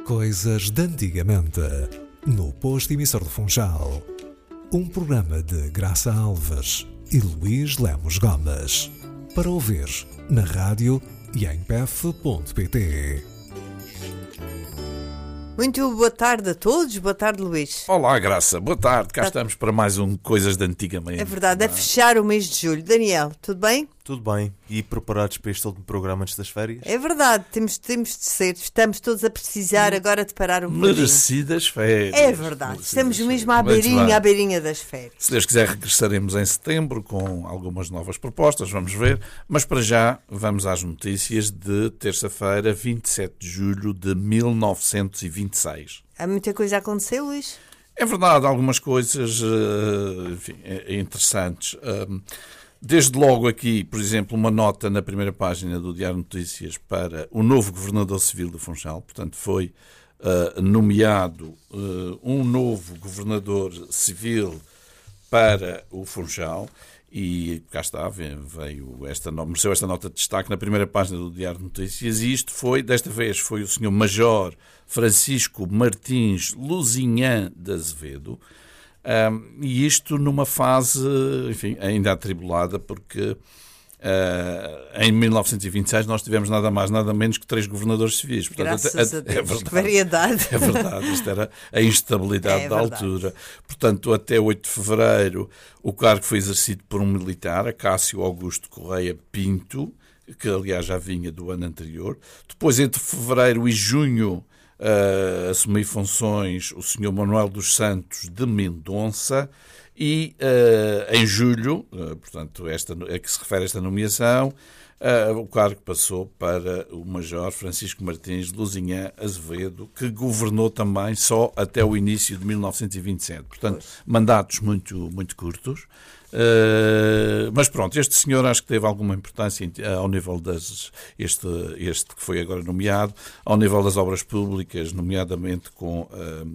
Coisas de antigamente, no posto emissor do Funchal. Um programa de Graça Alves e Luís Lemos Gomes. Para ouvir na rádio e em pef.pt. Muito boa tarde a todos, boa tarde Luís. Olá Graça, boa tarde, cá estamos para mais um Coisas de Antigamente. É verdade, a fechar o mês de julho. Daniel, tudo bem? Tudo bem, e preparados para este último programa antes das férias? É verdade, temos de ser, estamos todos a precisar agora de parar um bocadinho. Merecidas férias. É verdade, estamos mesmo à beirinha das férias. Se Deus quiser regressaremos em setembro com algumas novas propostas, vamos ver, mas para já vamos às notícias de terça-feira, 27 de julho de 1926. Há muita coisa a acontecer, Luís? É verdade, algumas coisas enfim, interessantes. Desde logo aqui, por exemplo, uma nota na primeira página do Diário de Notícias para o novo Governador Civil do Funchal. Portanto, foi nomeado um novo Governador Civil para o Funchal. E cá está, mereceu esta nota de destaque na primeira página do Diário de Notícias. E isto desta vez foi o Sr. Major Francisco Martins Luzinhã de Azevedo. E isto numa fase, enfim, ainda atribulada, porque em 1926 nós tivemos nada mais, nada menos que 3 governadores civis. Portanto, graças a Deus, é verdade, que variedade. É verdade, isto era a instabilidade da altura. Portanto, até 8 de fevereiro o cargo foi exercido por um militar, Acácio Augusto Correia Pinto, que aliás já vinha do ano anterior. Depois, entre fevereiro e junho, assumi funções o Sr. Manuel dos Santos de Mendonça e em julho, portanto, a que se refere a esta nomeação, o cargo passou para o Major Francisco Martins Luzinhã Azevedo, que governou também só até o início de 1927. Portanto, mandatos muito, muito curtos. Mas pronto, este senhor acho que teve alguma importância ao nível este que foi agora nomeado, ao nível das obras públicas, nomeadamente com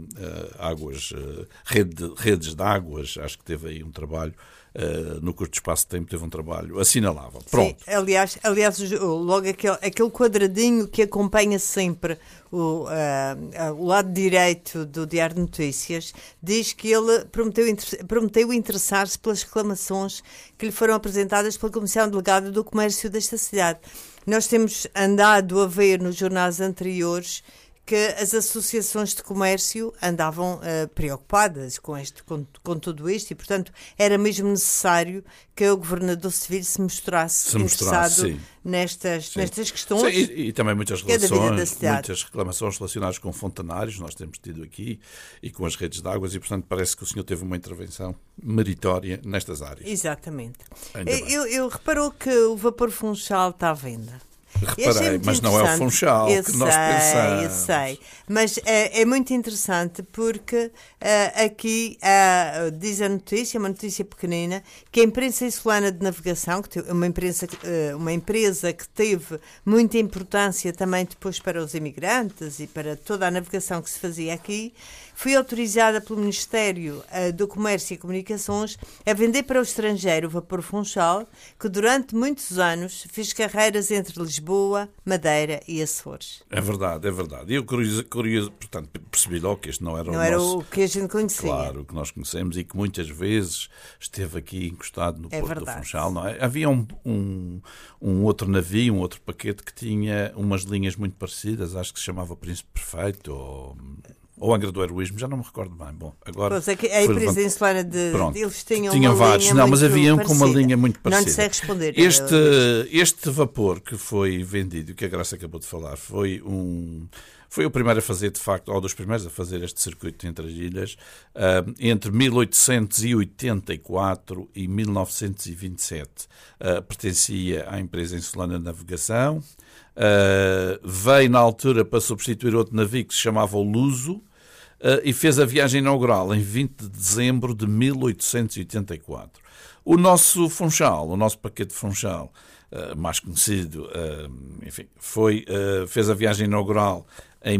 redes de águas. Acho que teve aí um trabalho, no curto espaço de tempo teve um trabalho assinalável. Pronto. Sim, aliás logo aquele quadradinho que acompanha sempre o lado direito do Diário de Notícias diz que ele prometeu interessar-se pelas reclamações que lhe foram apresentadas pela Comissão Delegada do Comércio desta cidade. Nós temos andado a ver nos jornais anteriores que as associações de comércio andavam preocupadas com tudo isto e, portanto, era mesmo necessário que o Governador Civil se mostrasse interessado nestas questões. Sim, e também muitas reclamações relacionadas com fontanários, nós temos tido aqui, e com as redes de águas, e, portanto, parece que o senhor teve uma intervenção meritória nestas áreas. Exatamente. Eu reparou que o vapor Funchal está à venda. Reparei, mas não é o Funchal que nós pensamos. Eu sei, mas é muito interessante porque aqui diz a notícia, uma notícia pequenina, que a imprensa insulana de navegação, que uma empresa que teve muita importância também depois para os imigrantes e para toda a navegação que se fazia aqui, foi autorizada pelo Ministério do Comércio e Comunicações a vender para o estrangeiro o vapor Funchal, que durante muitos anos fez carreiras entre Lisboa, Madeira e Açores. É verdade. E eu curioso, portanto, percebi logo que este não era o que a gente conhecia. Claro, o que nós conhecemos e que muitas vezes esteve aqui encostado no Porto do Funchal, não é? Havia um outro navio, um outro paquete que tinha umas linhas muito parecidas, acho que se chamava Príncipe Perfeito ou Angra do Heroísmo, já não me recordo bem. Bom, agora pois é que a empresa insulana eles tinham uma vários, linha mas haviam com uma linha muito parecida. Não lhe sei responder. Este vapor que foi vendido, que a Graça acabou de falar, foi o primeiro a fazer, de facto, ou dos primeiros a fazer este circuito entre as ilhas, entre 1884 e 1927. Pertencia à empresa insulana de navegação. Veio na altura para substituir outro navio que se chamava o Luso, e fez a viagem inaugural em 20 de dezembro de 1884. O nosso Funchal, o nosso paquete Funchal, mais conhecido, enfim, fez a viagem inaugural em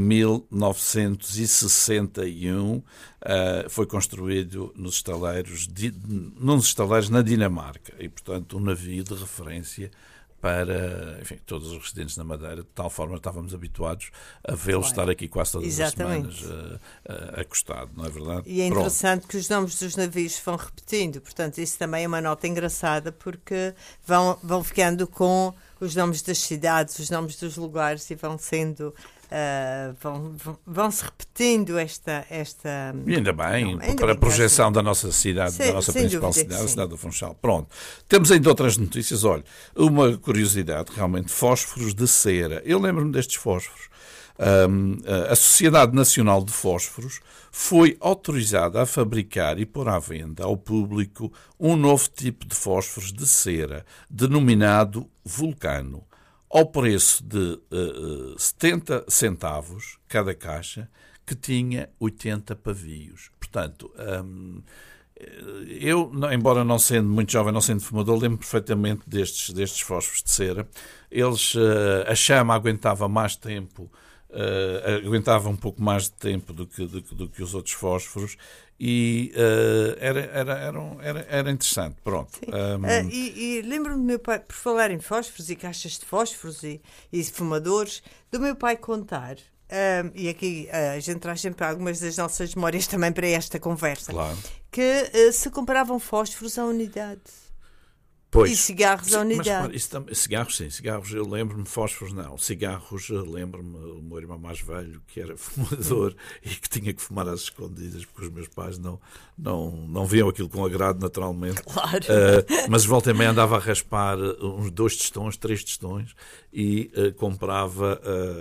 1961, foi construído nos estaleiros na Dinamarca e, portanto, um navio de referência para, enfim, todos os residentes na Madeira, de tal forma estávamos habituados a vê-los estar aqui quase todas as semanas acostado, não é verdade? E é interessante que os nomes dos navios vão repetindo, portanto isso também é uma nota engraçada, porque vão ficando com os nomes das cidades, os nomes dos lugares e vão sendo... vão-se repetindo esta... E ainda bem, para a projeção da nossa cidade, da nossa principal cidade, a cidade do Funchal. Pronto. Temos ainda outras notícias. Olha, uma curiosidade, realmente, fósforos de cera. Eu lembro-me destes fósforos. A Sociedade Nacional de Fósforos foi autorizada a fabricar e pôr à venda ao público um novo tipo de fósforos de cera, denominado Vulcano, ao preço de 70 centavos cada caixa, que tinha 80 pavios. Portanto, eu, embora não sendo muito jovem, não sendo fumador, lembro perfeitamente destes fósforos de cera. A chama aguentava mais tempo, aguentava um pouco mais de tempo do que os outros fósforos, e era interessante. Pronto. E lembro-me do meu pai, por falar em fósforos e caixas de fósforos e fumadores, do meu pai contar, e aqui a gente traz sempre algumas das nossas memórias também para esta conversa, claro, que se comparavam fósforos à unidade. Pois. E cigarros à unidade. Mas, cigarros, sim. Cigarros, eu lembro-me. Fósforos, não. Cigarros, lembro-me o meu irmão mais velho, que era fumador e que tinha que fumar às escondidas, porque os meus pais não viam aquilo com agrado, naturalmente. Claro. Mas volta e meia andava a raspar uns 2 tostões, 3 tostões e comprava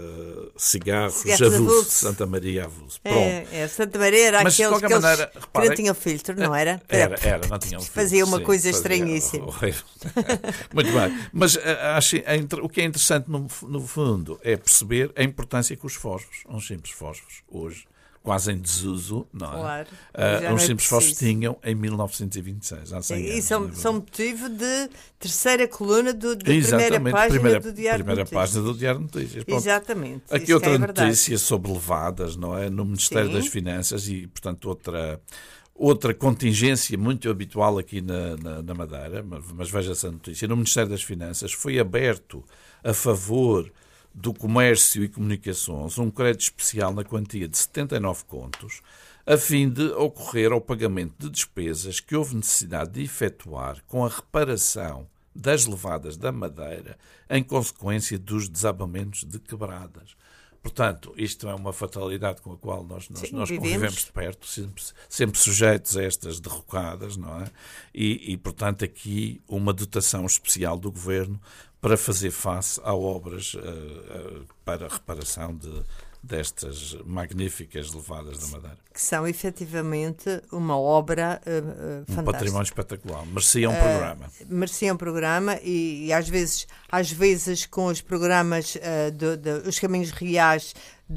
cigarros avulso, Santa Maria avulso. Santa Maria era mas, aqueles que não tinham filtro, não era? Era, não tinha filtro. Fazia uma coisa estranhíssima. Muito bem, mas o que é interessante no fundo é perceber a importância que os fósforos, uns simples fósforos, hoje quase em desuso, não é? Claro, uns simples fósforos tinham em 1926, há 100 anos. E são motivo de terceira coluna da primeira página do Diário de Notícias. Página do Diário de Notícias. Pronto. Exatamente. Aqui outra notícia sobre levadas, não é? No Ministério das Finanças e, portanto, outra contingência muito habitual aqui na Madeira, mas veja essa notícia. No Ministério das Finanças foi aberto a favor do Comércio e Comunicações um crédito especial na quantia de 79 contos, a fim de ocorrer ao pagamento de despesas que houve necessidade de efetuar com a reparação das levadas da Madeira em consequência dos desabamentos de quebradas. Portanto, isto é uma fatalidade com a qual nós convivemos de perto, sempre sujeitos a estas derrocadas, não é? E, portanto, aqui uma dotação especial do Governo para fazer face a obras para a reparação destas magníficas levadas da Madeira. Que são, efetivamente, uma obra fantástica. Um património espetacular. Merecia um programa. Merecia um programa e às vezes com os programas os caminhos reais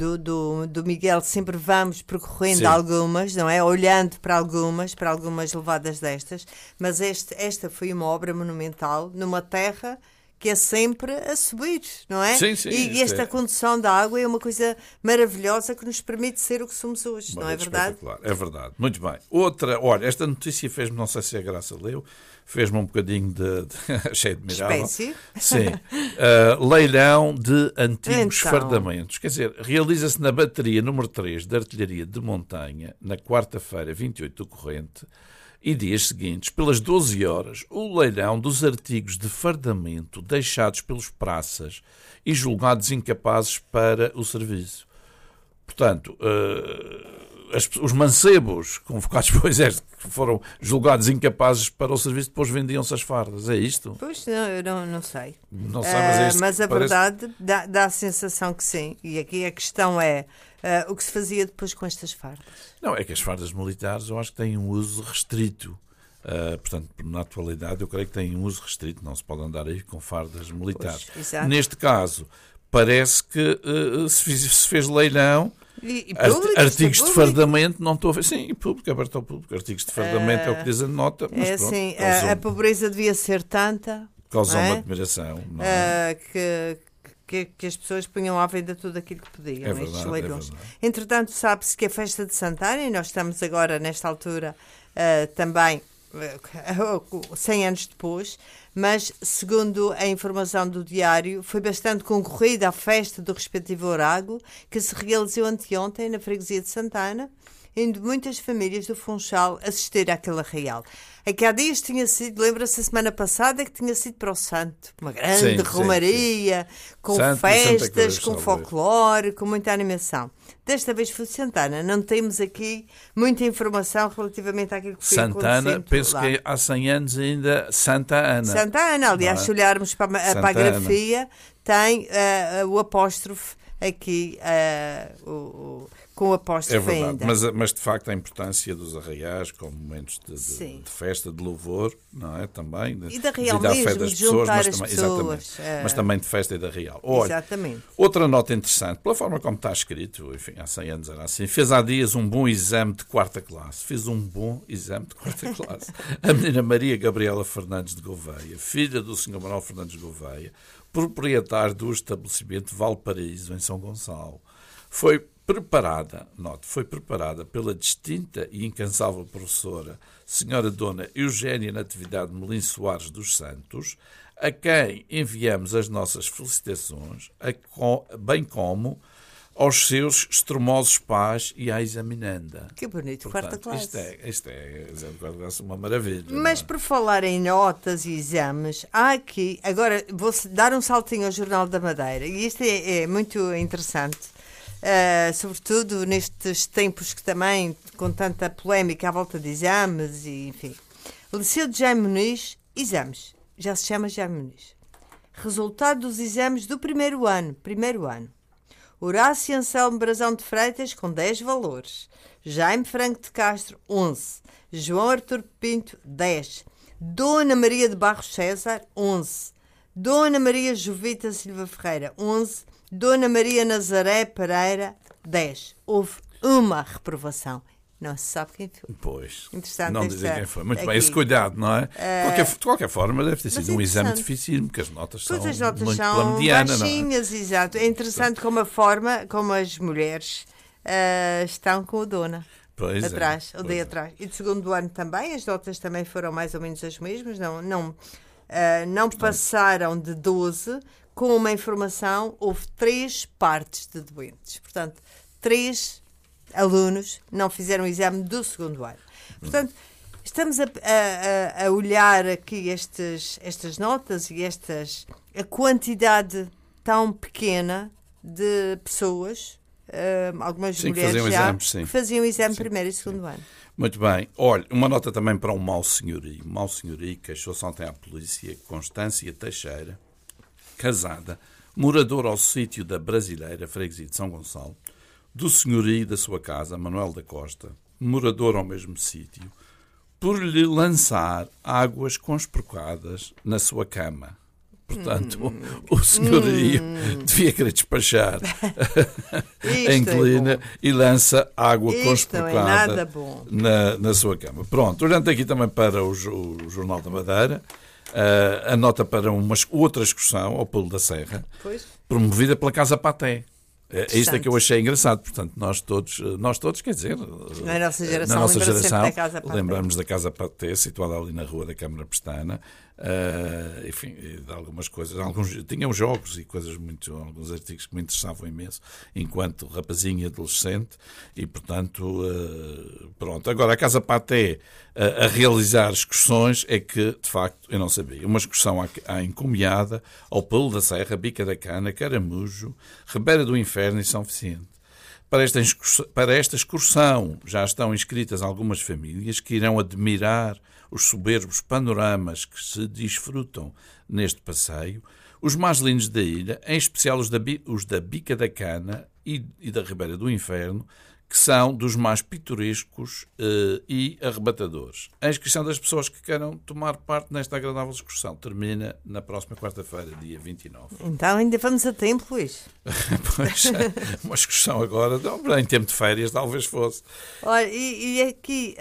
do Miguel sempre vamos percorrendo algumas, não é? Olhando para algumas levadas destas, mas esta foi uma obra monumental numa terra que é sempre a subir, não é? Sim, e esta condução da água é uma coisa maravilhosa que nos permite ser o que somos hoje, não é verdade? É verdade. Muito bem. Olha, esta notícia fez-me, não sei se a Graça leu, fez-me um bocadinho achei admirável. Espécie? Sim. Leilão de antigos fardamentos. Quer dizer, realiza-se na bateria número 3 da Artilharia de Montanha, na quarta-feira, 28 do corrente, e dias seguintes, pelas 12 horas, o leilão dos artigos de fardamento deixados pelos praças e julgados incapazes para o serviço. Portanto, os mancebos convocados por exército que foram julgados incapazes para o serviço, depois vendiam-se as fardas. É isto? Pois, eu não sei. Não sei, mas a verdade dá a sensação que sim. E aqui a questão é o que se fazia depois com estas fardas? Não, é que as fardas militares eu acho que têm um uso restrito. Portanto, na atualidade eu creio que têm um uso restrito. Não se pode andar aí com fardas militares. Pois, neste caso, parece que se fez leilão. E artigos de fardamento, não estou a ver. Sim, público, aberto ao público. Artigos de fardamento é o que diz a nota. Mas é pronto, assim, a pobreza devia ser tanta. Causou uma admiração. Não é? Que as pessoas punham à venda tudo aquilo que podiam. É verdade, leilões. Entretanto, sabe-se que a festa de Santana, e nós estamos agora, nesta altura, também 100 anos depois, mas, segundo a informação do diário, foi bastante concorrida a festa do respectivo orago, que se realizou anteontem na freguesia de Santana, indo muitas famílias do Funchal assistir àquele arraial. Aqui há dias tinha sido, lembra-se a semana passada, que tinha sido para o Santo. Uma grande romaria, com Santo festas, com folclore, com muita animação. Desta vez foi Santana. Não temos aqui muita informação relativamente àquilo que foi Santana, penso lá. que há 100 anos ainda Santa Ana. Santa Ana, aliás, se olharmos para a grafia, tem o apóstrofe aqui, com o apóstrofe ainda. Mas de facto a importância dos arraiais como momentos de festa, de louvor, não é? Também. E de arraial mesmo, de juntar as pessoas. Mas também de festa e de arraial. Olha, exatamente. Outra nota interessante, pela forma como está escrito, enfim, há 100 anos era assim, fez há dias um bom exame de 4ª classe. Fez um bom exame de 4ª classe. A menina Maria Gabriela Fernandes de Gouveia, filha do Sr. Manuel Fernandes de Gouveia, proprietário do estabelecimento Valparaíso, em São Gonçalo. Foi preparada pela distinta e incansável professora, Sra. Dona Eugénia Natividade Melim Soares dos Santos, a quem enviamos as nossas felicitações, bem como aos seus extremosos pais e à examinanda. Que bonito, Portanto, 4ª classe. Isto é uma maravilha. Mas por falar em notas e exames, há aqui, agora vou dar um saltinho ao Jornal da Madeira, e isto é muito interessante, sobretudo nestes tempos que também, com tanta polémica à volta de exames, e enfim. Liceu de Jaime Muniz, exames, já se chama Jaime Muniz. Resultado dos exames do primeiro ano. Horácio Anselmo Brazão de Freitas com 10 valores. Jaime Franco de Castro, 11. João Artur Pinto, 10. Dona Maria de Barros César, 11. Dona Maria Jovita Silva Ferreira, 11. Dona Maria Nazaré Pereira, 10. Houve uma reprovação. Não se sabe quem foi. Pois. Interessante. Não dizer quem foi. Muito bem, esse cuidado, não é? De qualquer forma, deve ter sido um exame difícil, porque as notas são muito pela-mediana, baixinhas, não é? Exato. É interessante como a forma como as mulheres estão com o dona. Pois atrás, é, o dia atrás. E de segundo ano também, as notas também foram mais ou menos as mesmas. Não passaram de 12. Com uma informação, houve 3 partes de doentes. Portanto, 3 alunos não fizeram o exame do segundo ano. Portanto, estamos a olhar aqui estas notas e a quantidade tão pequena de pessoas, algumas mulheres que faziam o exame primeiro e segundo ano. Muito bem. Olha, uma nota também para um mau senhorio. Um mau senhorio queixou-se ontem à polícia, Constância Teixeira, casada, moradora ao sítio da Brasileira, freguesia de São Gonçalo, do senhorio da sua casa, Manuel da Costa, morador ao mesmo sítio, por lhe lançar águas conspurcadas na sua cama. Portanto, o senhorio devia querer despachar a inquilina e lança água conspurcada na sua cama. Pronto, olhando aqui também para o Jornal da Madeira, a nota para uma outra excursão ao Pulo da Serra, promovida pela Casa Paté. Isto é que eu achei engraçado. Portanto, nós todos, quer dizer, na nossa geração lembramos da Casa Paté, situada ali na Rua da Câmara Pestana. Enfim, de algumas coisas, tinham jogos e coisas alguns artigos que me interessavam imenso enquanto rapazinho e adolescente, e portanto pronto. Agora a Casa Paté a realizar excursões é que de facto eu não sabia. Uma excursão à Encomiada, ao Pulo da Serra, Bica da Cana, Caramujo, Ribeira do Inferno e São Vicente. Para esta excursão já estão inscritas algumas famílias que irão admirar os soberbos panoramas que se desfrutam neste passeio, os mais lindos da ilha, em especial os da Bica da Cana e da Ribeira do Inferno, que são dos mais pitorescos e arrebatadores. A inscrição das pessoas que queiram tomar parte nesta agradável excursão termina na próxima quarta-feira, dia 29. Então ainda vamos a tempo, Luís. Pois, uma excursão agora, em tempo de férias, talvez fosse. Olha, e aqui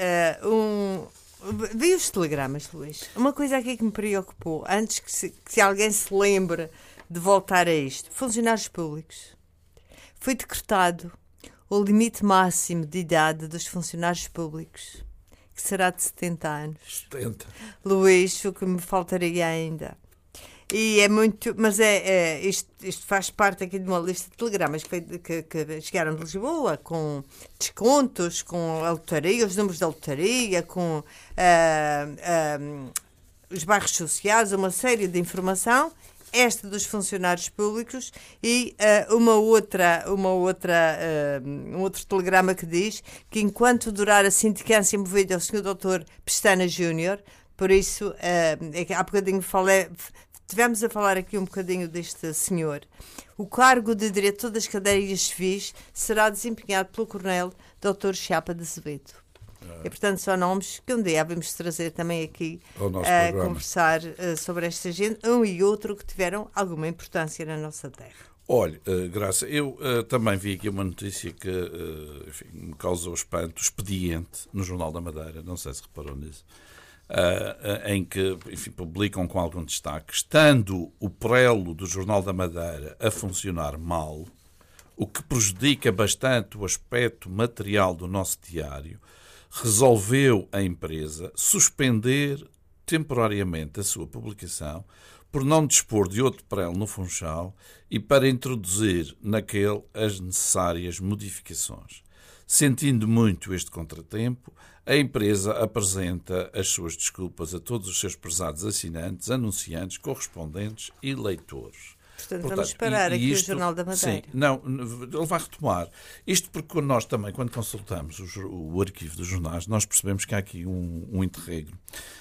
vi os telegramas, Luís. Uma coisa aqui que me preocupou, antes que alguém se lembre de voltar a isto. Funcionários públicos. Foi decretado o limite máximo de idade dos funcionários públicos, que será de 70 anos. 70. Luís, o que me faltaria ainda. E é muito, mas isto faz parte aqui de uma lista de telegramas que chegaram de Lisboa, com descontos, com a lotaria, os números da lotaria, com os bairros sociais, uma série de informação, esta dos funcionários públicos e um outro telegrama que diz que enquanto durar a sindicância movida ao Sr. Dr. Pestana Júnior, por isso, há bocadinho tivemos a falar aqui um bocadinho deste senhor. O cargo de diretor das cadeias civis será desempenhado pelo coronel Dr. Chapa de Azevedo. E, portanto, são nomes que um dia vamos trazer também aqui a conversar sobre esta gente, um e outro que tiveram alguma importância na nossa terra. Olha, Graça, eu também vi aqui uma notícia que enfim, me causou espanto, expediente, no Jornal da Madeira, não sei se reparou nisso, em que, enfim, publicam com algum destaque, estando o prelo do Jornal da Madeira a funcionar mal, o que prejudica bastante o aspecto material do nosso diário, resolveu a empresa suspender temporariamente a sua publicação por não dispor de outro prelo no Funchal e para introduzir naquele as necessárias modificações. Sentindo muito este contratempo, a empresa apresenta as suas desculpas a todos os seus prezados assinantes, anunciantes, correspondentes e leitores. Portanto, vamos esperar aqui isto, o Jornal da Madeira. Sim, não, ele vai retomar. Isto porque nós também, quando consultamos o arquivo dos jornais, nós percebemos que há aqui um interregno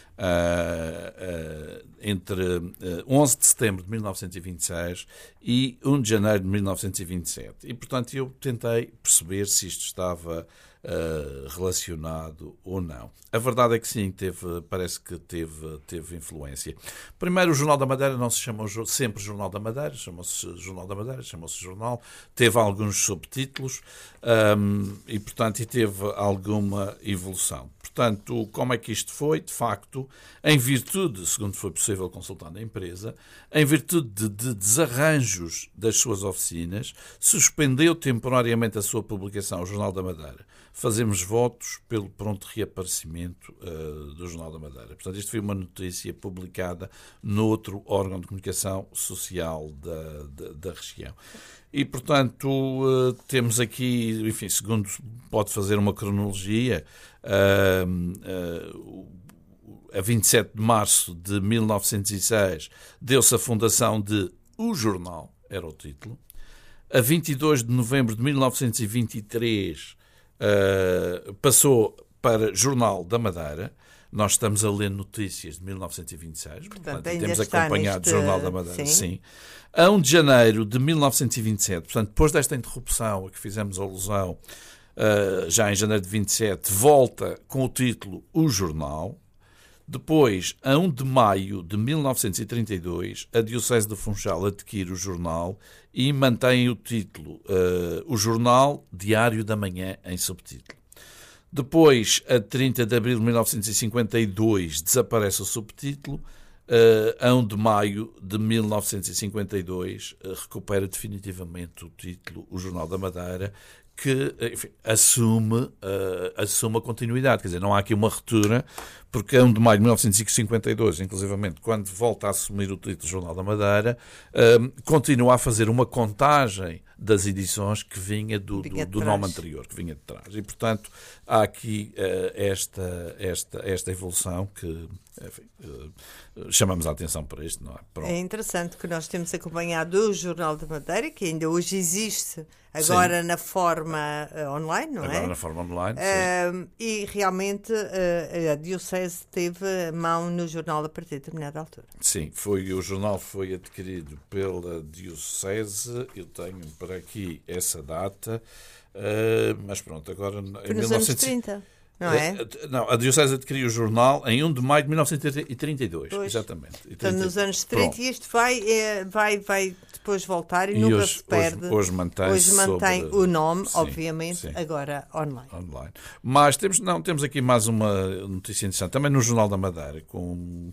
entre 11 de setembro de 1926 e 1 de janeiro de 1927. E, portanto, eu tentei perceber se isto estava relacionado ou não. A verdade é que sim, parece que teve influência. Primeiro, o Jornal da Madeira não se chamou sempre Jornal da Madeira, chamou-se Jornal da Madeira, chamou-se Jornal, teve alguns subtítulos e, portanto, teve alguma evolução. Portanto, como é que isto foi? De facto, em virtude, segundo foi possível consultar na empresa, em virtude de desarranjos das suas oficinas, suspendeu temporariamente a sua publicação, o Jornal da Madeira. Fazemos votos pelo pronto reaparecimento do Jornal da Madeira. Portanto, isto foi uma notícia publicada noutro órgão de comunicação social da região. E, portanto, temos aqui, enfim, segundo pode fazer uma cronologia, a 27 de março de 1906 deu-se a fundação de O Jornal, era o título. A 22 de novembro de 1923 passou para Jornal da Madeira. Nós estamos a ler notícias de 1926, portanto temos acompanhado o Jornal da Madeira. Sim. A 1 de janeiro de 1927, portanto, depois desta interrupção a que fizemos alusão, já em janeiro de 27, volta com o título O Jornal. Depois, a 1 de maio de 1932, a Diocese do Funchal adquire o jornal e mantém o título O Jornal Diário da Manhã, em subtítulo. Depois, a 30 de abril de 1952, desaparece o subtítulo. A 1 de maio de 1952, recupera definitivamente o título O Jornal da Madeira, que, enfim, assume a continuidade. Quer dizer, não há aqui uma ruptura, porque a 1 de maio de 1952, inclusivamente, quando volta a assumir o título Jornal da Madeira, continua a fazer uma contagem das edições que vinha do nome anterior, que vinha de trás. E, portanto, há aqui esta evolução que, enfim, chamamos a atenção para isto, não é? Pronto. É interessante que nós temos acompanhado o Jornal da Madeira, que ainda hoje existe, agora sim, na forma online, não é? Agora na forma online, sim. E realmente a Diocese teve mão no jornal a partir de determinada altura. Sim, o jornal foi adquirido pela Diocese, eu tenho para aqui essa data, mas pronto, agora... Foi nos anos 30. Não é? Não, a Diocese adquiriu o jornal em 1 de maio de 1932. Pois. Exatamente. Então, nos anos 30, pronto. E isto vai depois voltar e nunca se perde. Hoje mantém o nome, sim, obviamente, sim, agora online. Mas temos aqui mais uma notícia interessante, também no Jornal da Madeira, com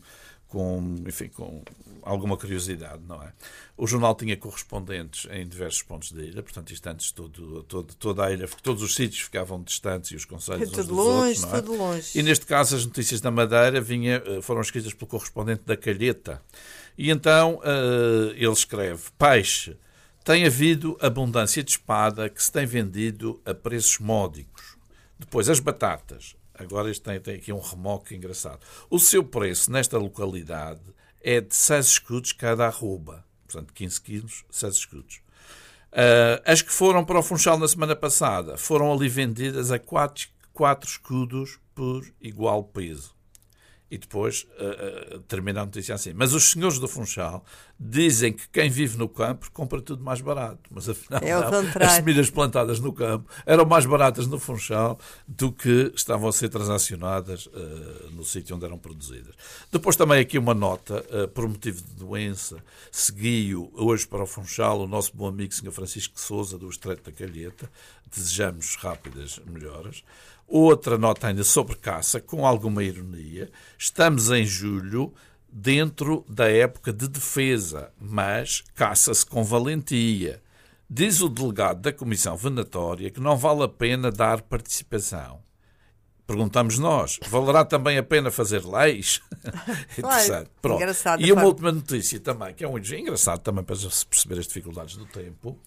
com alguma curiosidade, não é? O jornal tinha correspondentes em diversos pontos da ilha, portanto, isto antes toda a ilha, porque todos os sítios ficavam distantes e os concelhos uns dos outros, não é? Tudo longe. E neste caso as notícias da Madeira foram escritas pelo correspondente da Calheta. E então ele escreve: peixe, tem havido abundância de espada que se tem vendido a preços módicos. Depois as batatas. Agora este tem aqui um remoque engraçado. O seu preço nesta localidade é de 6 escudos cada arroba. Portanto, 15 quilos, 6 escudos. As que foram para o Funchal na semana passada foram ali vendidas a 4 escudos por igual peso. E depois termina a notícia assim: mas os senhores do Funchal dizem que quem vive no campo compra tudo mais barato. Mas afinal as semilhas plantadas no campo eram mais baratas no Funchal do que estavam a ser transacionadas no sítio onde eram produzidas. Depois também aqui uma nota: por motivo de doença, seguiu hoje para o Funchal o nosso bom amigo Sr. Francisco Sousa, do Estreito da Calheta. Desejamos rápidas melhoras. Outra nota ainda sobre caça, com alguma ironia: estamos em julho, dentro da época de defesa, mas caça-se com valentia. Diz o delegado da Comissão Venatória que não vale a pena dar participação. Perguntamos nós: valerá também a pena fazer leis? Interessante. Pronto. Engraçado, e uma última notícia também, que é um engraçado também para se perceber as dificuldades do tempo: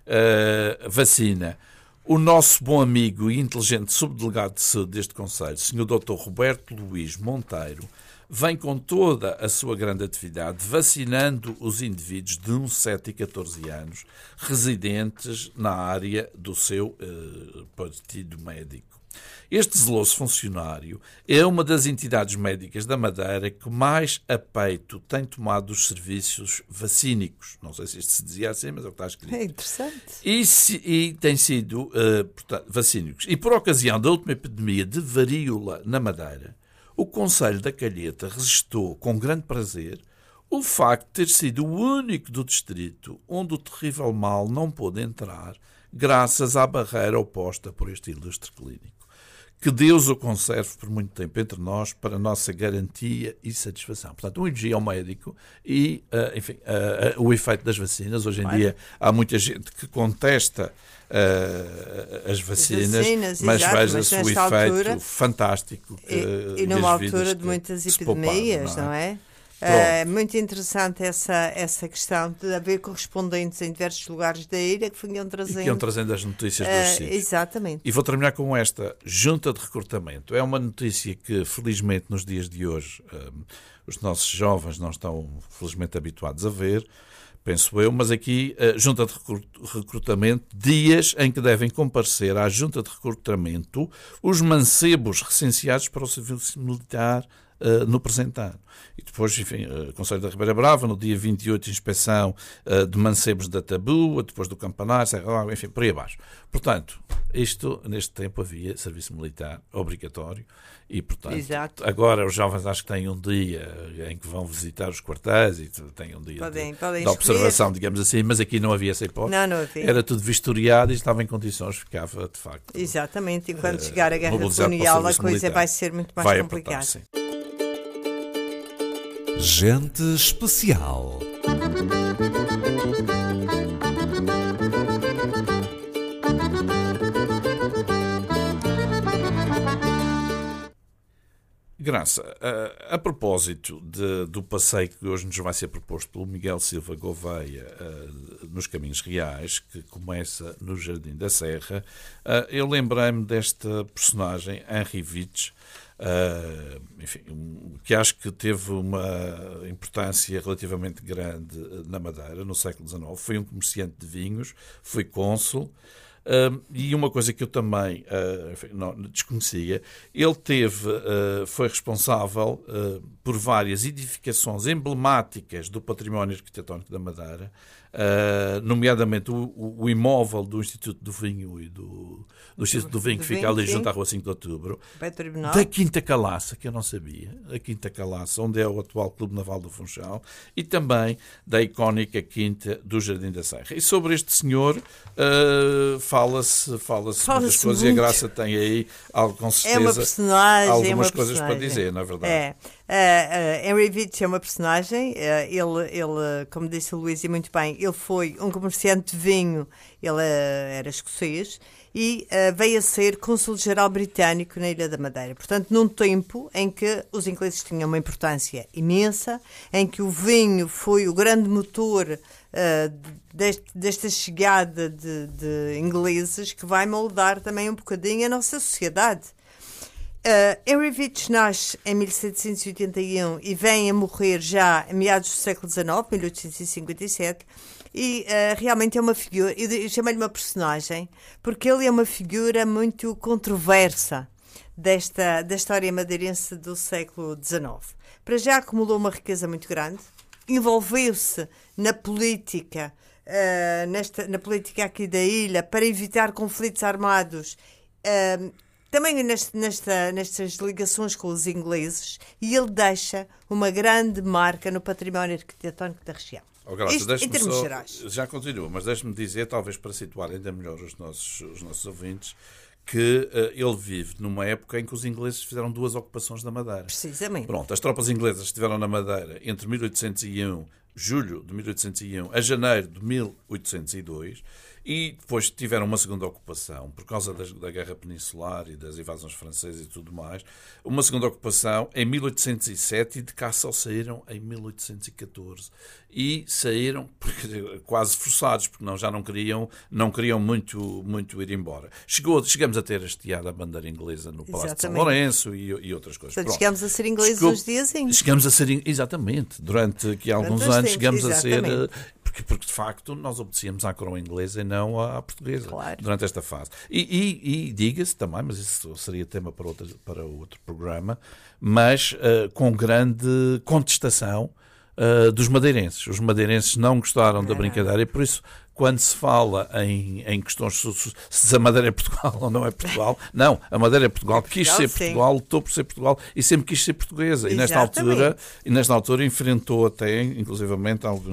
vacina. O nosso bom amigo e inteligente subdelegado de saúde deste Conselho, Sr. Dr. Roberto Luís Monteiro, vem com toda a sua grande atividade vacinando os indivíduos de uns 7 e 14 anos residentes na área do seu partido médico. Este zeloso funcionário é uma das entidades médicas da Madeira que mais a peito tem tomado os serviços vacínicos. Não sei se isto se dizia assim, mas é o que está escrito. É interessante. E tem sido vacínicos. E por ocasião da última epidemia de varíola na Madeira, o Conselho da Calheta registou com grande prazer o facto de ter sido o único do distrito onde o terrível mal não pôde entrar, graças à barreira oposta por este ilustre clínico. Que Deus o conserve por muito tempo entre nós para a nossa garantia e satisfação. Portanto, um elogio ao médico e, o efeito das vacinas. Hoje em dia há muita gente que contesta as vacinas, mas veja-se o efeito altura, fantástico que e numa altura de muitas epidemias, não é? É muito interessante essa questão de haver correspondentes em diversos lugares da ilha que iam trazendo as notícias dos sítios. Exatamente. E vou terminar com esta junta de recrutamento. É uma notícia que, felizmente, nos dias de hoje, os nossos jovens não estão, felizmente, habituados a ver, penso eu, mas aqui, junta de recrutamento, dias em que devem comparecer à junta de recrutamento os mancebos recenseados para o serviço militar no presente ano. E depois, enfim, Conselho da Ribeira Brava, no dia 28, inspeção de mancebos da Tabua, depois do Campanar, Serra, enfim, por aí abaixo. Portanto, neste tempo havia serviço militar obrigatório e, portanto, exato, agora os jovens acho que têm um dia em que vão visitar os quartéis e têm um dia de observação, digamos assim, mas aqui não havia essa hipótese. Não havia. Era tudo vistoriado e estava em condições, ficava, de facto... Exatamente, e quando chegar a guerra colonial a coisa militar vai ser muito mais complicada. Sim. Gente especial. Graça, a propósito do passeio que hoje nos vai ser proposto pelo Miguel Silva Gouveia nos Caminhos Reais, que começa no Jardim da Serra, eu lembrei-me desta personagem, Henri Vitch, enfim, que acho que teve uma importância relativamente grande na Madeira no século XIX. Foi um comerciante de vinhos, foi cônsul, e uma coisa que eu também não desconhecia, ele foi responsável por várias edificações emblemáticas do património arquitetónico da Madeira, nomeadamente o imóvel do Instituto do Vinho e do Instituto do Vinho, que fica ali junto à Rua 5 de Outubro, da Quinta Calaça, que eu não sabia, a Quinta Calaça, onde é o atual Clube Naval do Funchal, e também da icónica Quinta do Jardim da Serra. E sobre este senhor fala-se muitas coisas muito. E a Graça tem aí, com certeza, algumas coisas para dizer, não é verdade? Henry Vitch é uma personagem, ele, como disse o Luís e muito bem, ele foi um comerciante de vinho, ele era escocês, e veio a ser cônsul-geral britânico na Ilha da Madeira. Portanto, num tempo em que os ingleses tinham uma importância imensa, em que o vinho foi o grande motor desta chegada de ingleses, que vai moldar também um bocadinho a nossa sociedade. Henry Vitch nasce em 1781 e vem a morrer já em meados do século XIX, 1857, e realmente é uma figura, eu chamei-lhe uma personagem, porque ele é uma figura muito controversa da história madeirense do século XIX. Para já acumulou uma riqueza muito grande, envolveu-se na política, na política aqui da ilha, para evitar conflitos armados, também nestas ligações com os ingleses, e ele deixa uma grande marca no património arquitetónico da região. Isto, em termos gerais. Já continua, mas deixe-me dizer, talvez para situar ainda melhor os nossos ouvintes, que ele vive numa época em que os ingleses fizeram 2 ocupações da Madeira. Precisamente. Pronto, as tropas inglesas estiveram na Madeira entre 1801, julho de 1801, a janeiro de 1802, e depois tiveram uma segunda ocupação, por causa da Guerra Peninsular e das invasões francesas e tudo mais, uma segunda ocupação em 1807, e de cá só saíram em 1814. E saíram quase forçados, porque já não queriam muito ir embora. Chegamos a ter hasteado a bandeira inglesa no Palácio de São Lourenço e outras coisas. Portanto, chegamos a ser ingleses uns diazinhos. Chegamos a ser, exatamente, durante aqui alguns anos chegamos a ser... Porque, de facto, nós obedecíamos à coroa inglesa e não à portuguesa, claro, durante esta fase. E diga-se também, mas isso seria tema para outro programa, mas com grande contestação dos madeirenses. Os não gostaram da brincadeira, e por isso, quando se fala em questões se a Madeira é Portugal ou não é Portugal, não, a Madeira é Portugal, quis ser Portugal, lutou por ser Portugal e sempre quis ser portuguesa. E nesta altura enfrentou até, inclusivamente, alguns